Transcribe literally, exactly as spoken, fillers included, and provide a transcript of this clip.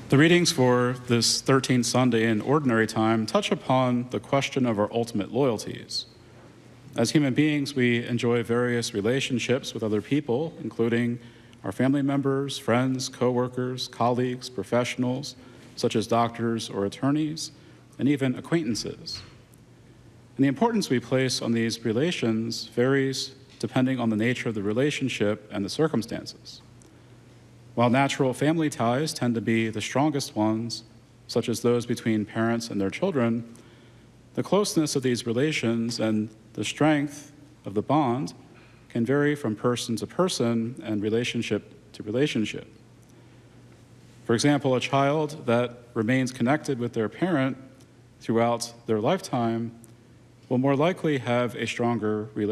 The readings for this thirteenth Sunday in Ordinary Time touch upon the question of our ultimate loyalties. As human beings, we enjoy various relationships with other people, including our family members, friends, coworkers, colleagues, professionals, such as doctors or attorneys, and even acquaintances. And the importance we place on these relations varies depending on the nature of the relationship and the circumstances. While natural family ties tend to be the strongest ones, such as those between parents and their children, the closeness of these relations and the strength of the bond can vary from person to person and relationship to relationship. For example, a child that remains connected with their parent throughout their lifetime will more likely have a stronger relationship